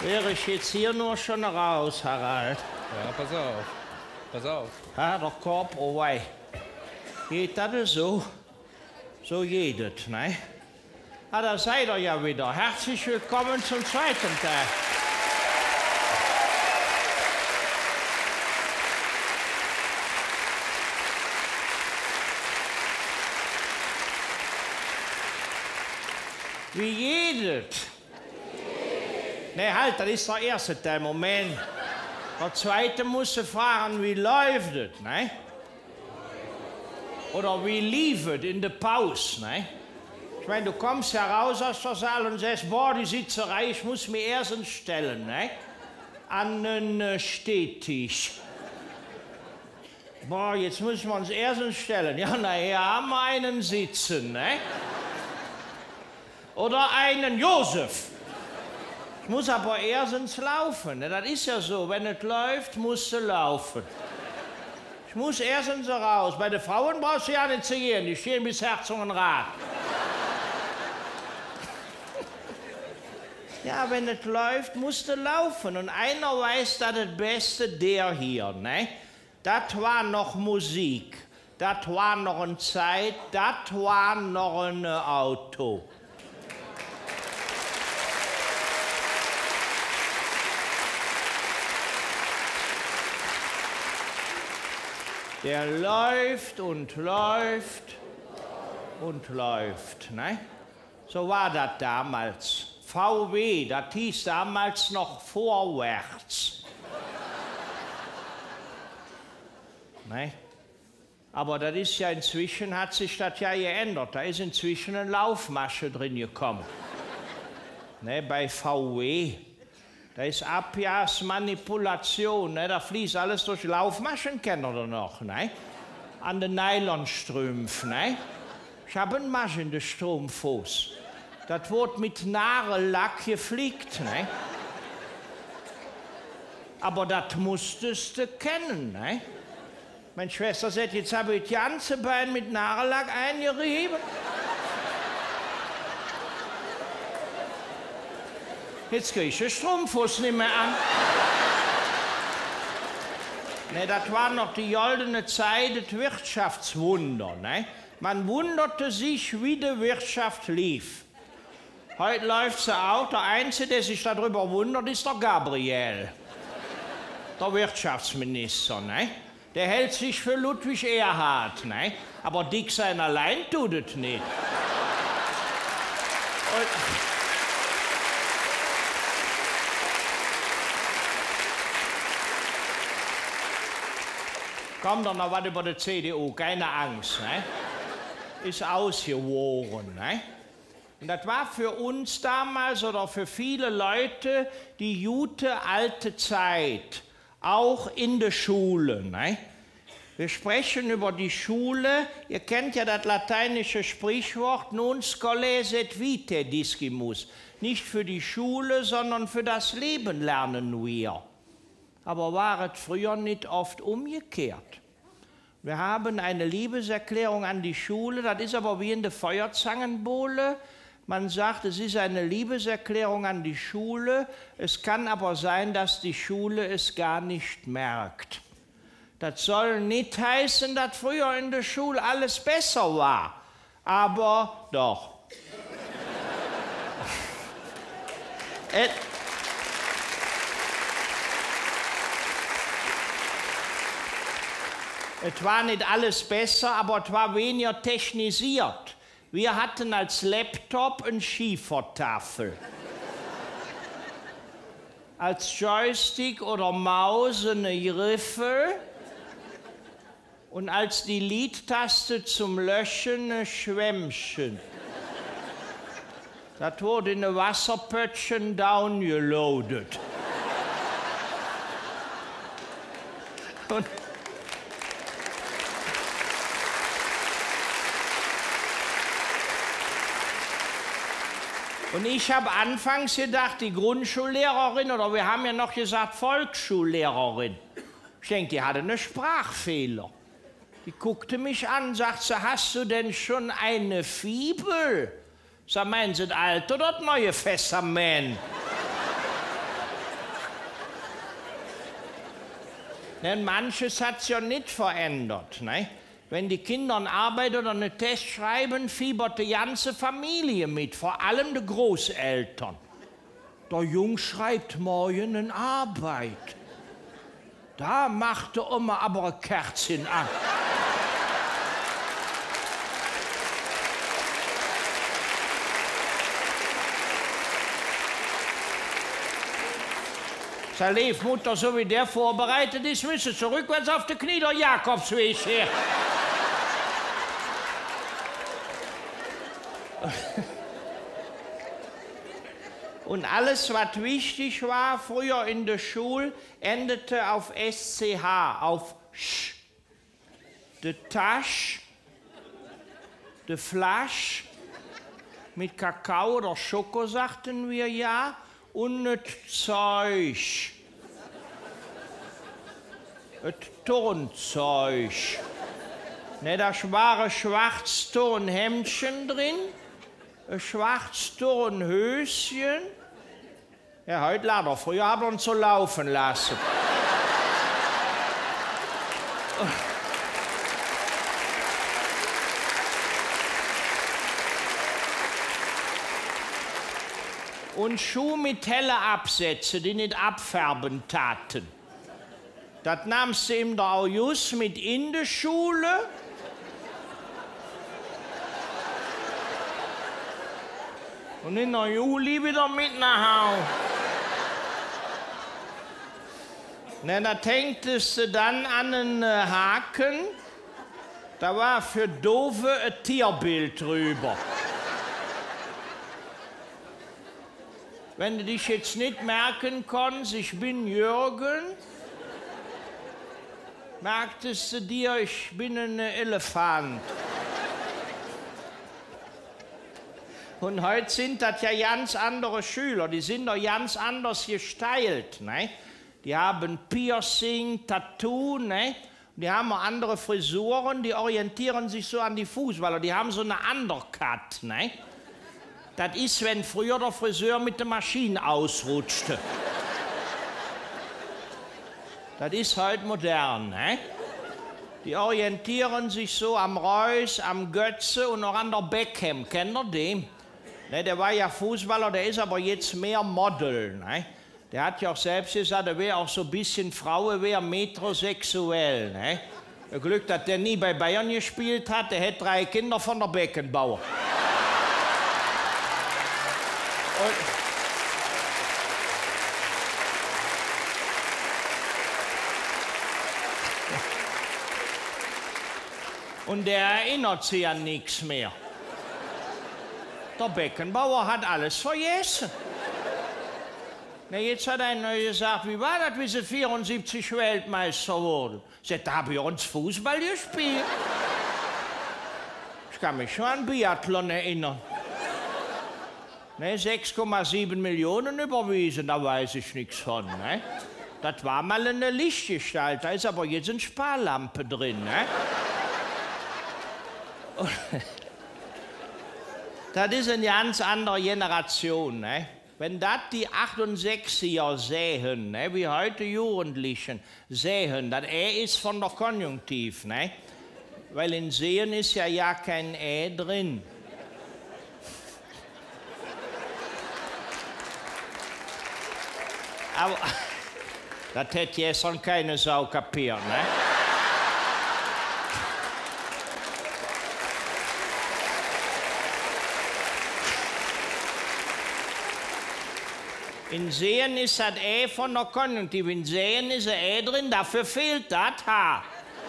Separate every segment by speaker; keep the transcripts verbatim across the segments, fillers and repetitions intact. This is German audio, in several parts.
Speaker 1: Wäre ich jetzt hier nur schon raus, Harald.
Speaker 2: Ja, pass auf. Pass auf.
Speaker 1: Ja, der Korb, oh wei. Geht das so? So geht es, ne? Ah, da seid ihr ja wieder. Herzlich willkommen zum zweiten Teil. Wie geht es? Ne, halt, das ist der erste Teil, Moment. Der zweite muss fragen, wie läuft es, ne? Oder wie lief es in der Pause, ne? Ich meine, du kommst heraus aus der Saal und sagst, boah, die Sitzerei, ich muss mich erstens stellen, ne? An den äh, Stehtisch. Boah, jetzt müssen wir uns erstens stellen. Ja, nachher haben wir einen sitzen, ne? Oder einen Josef. Ich muss aber erstens laufen. Ne? Das ist ja so, wenn es läuft, musst du laufen. Ich muss erstens raus. Bei den Frauen brauchst du ja nicht zu gehen, die stehen bis Herzogenrath. Ja, wenn es läuft, musst du laufen. Und einer weiß, dass das Beste der hier, ne? Das war noch Musik, das war noch eine Zeit, das war noch ein Auto. Der läuft und läuft und läuft, ne? So war das damals. V W, das hieß damals noch vorwärts. Ne? Aber das ist ja inzwischen, hat sich das ja geändert. Da ist inzwischen eine Laufmasche drin gekommen. Ne? Bei V W. Da ist Abjahrsmanipulation, ne? Da fließt alles durch Laufmaschen, kennt ihr noch, ne? An den Nylonstrümpfen, ne? Ich habe einen Masch in den Strumpffuß. Das wird mit Nagellack geflickt, ne? Aber das musstest du kennen, ne? Meine Schwester sagt, jetzt habe ich das ganze Bein mit Nagellack eingerieben. Jetzt krieg ich den Strumpffuß nicht mehr an. Ne, das war noch die goldene Zeit, das Wirtschaftswunder. Ne? Man wunderte sich, wie die Wirtschaft lief. Heute läuft sie auch. Der Einzige, der sich darüber wundert, ist der Gabriel. Der Wirtschaftsminister. Ne? Der hält sich für Ludwig Erhard. Ne? Aber dick sein allein tut es nicht. Und kommt doch noch was über die C D U, keine Angst, ne? Ist ausgewogen, ne? Und das war für uns damals oder für viele Leute die gute alte Zeit, auch in der Schule, ne? Wir sprechen über die Schule, ihr kennt ja das lateinische Sprichwort, nun scoles et vitae discimus. Nicht für die Schule, sondern für das Leben lernen wir. Aber war es früher nicht oft umgekehrt? Wir haben eine Liebeserklärung an die Schule, das ist aber wie in der Feuerzangenbowle. Man sagt, es ist eine Liebeserklärung an die Schule, es kann aber sein, dass die Schule es gar nicht merkt. Das soll nicht heißen, dass früher in der Schule alles besser war, aber doch. Et Es war nicht alles besser, aber es war weniger technisiert. Wir hatten als Laptop eine Schiefertafel. Als Joystick oder Maus eine Griffel. Und als die Delete-Taste zum Löschen ein Schwämmchen. Das wurde in ein Wasserpöttchen downgeloadet. Und Und ich habe anfangs gedacht, die Grundschullehrerin, oder wir haben ja noch gesagt Volksschullehrerin, ich denke, die hatte einen Sprachfehler. Die guckte mich an und sagte, hast du denn schon eine Fibel? Sag, meinen Sie das Alte oder das Neue Testament? Denn manches hat sich ja nicht verändert. Ne? Wenn die Kinder eine Arbeit oder einen Test schreiben, fiebert die ganze Familie mit, vor allem die Großeltern. Der Jung schreibt morgen eine Arbeit. Da macht die Oma aber ein Kerzchen an. Sein Mutter, so wie der vorbereitet ist, müsse zurückwärts auf den Knie der Jakobsweg her. Und alles, was wichtig war früher in der Schule, endete auf S C H, auf Sch. De Tasch, de Flasch, mit Kakao oder Schoko sagten wir ja, und das Zeug. Das Turnzeug. Ne, da war ein schwarzes Turnhemdchen drin, ein schwarzes Turnhöschen. Ja, heute leider. Früher hat er uns so laufen lassen. Und Schuhe mit hellen Absätzen, die nicht abfärben taten. Das nahmst du ihm da auch just mit in die Schule. Und in der Juli wieder mit nach Hause. Na, da hängtest du dann an einen Haken. Da war für Doofe ein Tierbild drüber. Wenn du dich jetzt nicht merken konntest, ich bin Jürgen, merktest du dir, ich bin ein Elefant. Und heute sind das ja ganz andere Schüler, die sind doch ganz anders gestylt. Ne? Die haben Piercing, Tattoo, ne? Die haben auch andere Frisuren, die orientieren sich so an die Fußballer, die haben so eine Undercut. Ne? Das ist, wenn früher der Friseur mit der Maschine ausrutschte. Das ist heute modern. Ne? Die orientieren sich so am Reus, am Götze und noch an der Beckham. Kennt ihr den? Ne, der war ja Fußballer, der ist aber jetzt mehr Model. Ne? Der hat ja auch selbst gesagt, er wäre auch so ein bisschen Frau, er wäre metrosexuell. Ne? Glück, dass der nie bei Bayern gespielt hat, der hätte drei Kinder von der Beckenbauer. Und, und der erinnert sich an nichts mehr. Der Beckenbauer hat alles vergessen. Na, jetzt hat einer gesagt, wie war das, wie sie vierundsiebzig Weltmeister wurden? Sagt, da habe ich uns Fußball gespielt. Ich kann mich schon an Biathlon erinnern. Ne, sechs Komma sieben Millionen überwiesen, da weiß ich nichts von. Ne? Das war mal eine Lichtgestalt, da ist aber jetzt eine Sparlampe drin. Ne? Das ist eine ganz andere Generation. Ne? Wenn das die achtundsechziger sehen, ne, wie heute Jugendlichen sehen, dann er ist von der Konjunktiv. Ne? Weil in Sehen ist ja ja kein Ä drin. Aber das hätte jetzt schon keine Sau kapiert, ne? In Sehen ist das Ä von der Konjunktiv. In Sehen ist ein Ä drin, dafür fehlt das H.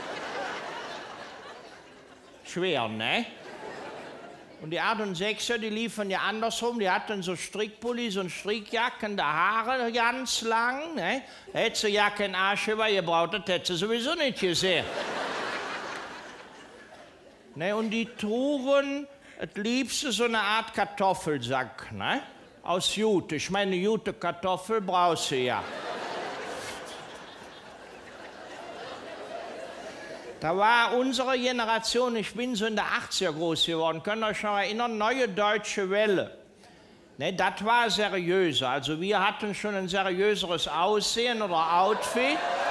Speaker 1: Schwer, ne? Und die achtundsechziger, die liefen ja andersrum, die hatten so Strickpullis und Strickjacken, die Haare ganz lang. Ne? Da hätte sie ja keinen Arsch gebraucht, das hätte sie sowieso nicht gesehen. Ne? Und die trugen das Liebste so eine Art Kartoffelsack, ne? Aus Jute. Ich meine, Jute Kartoffel brauchst du ja. Da war unsere Generation, ich bin so in der achtziger groß geworden, könnt ihr euch noch erinnern, Neue Deutsche Welle. Ne, das war seriöser, also wir hatten schon ein seriöseres Aussehen oder Outfit.